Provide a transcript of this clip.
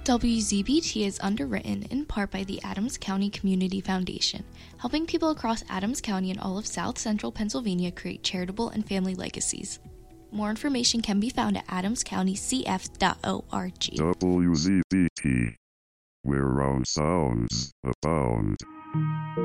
WZBT is underwritten in part by the Adams County Community Foundation, helping people across Adams County and all of South Central Pennsylvania create charitable and family legacies. More information can be found at adamscountycf.org. WZBT, where round sounds abound.